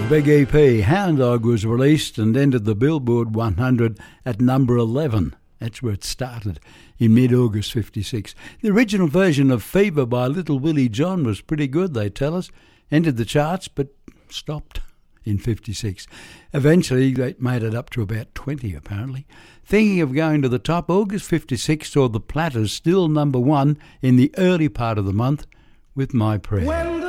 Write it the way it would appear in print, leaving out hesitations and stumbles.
Big EP, Hound Dog, was released and entered the Billboard 100 at number 11. That's where it started, in mid-August 56. The original version of Fever by Little Willie John was pretty good, they tell us. Entered the charts, but stopped in 56. Eventually, they made it up to about 20, apparently. Thinking of going to the top, August 56 saw the Platters still number one in the early part of the month with My Prayer.